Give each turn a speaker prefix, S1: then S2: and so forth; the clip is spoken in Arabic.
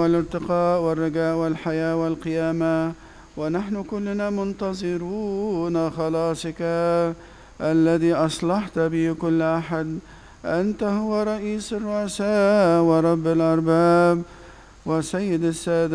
S1: والارتقاء والرجاء والحياة والقيامة، ونحن كلنا منتظرون خلاصك الذي أصلحت به كل أحد. أنت هو رئيس الرؤساء ورب الأرباب وسيد السادة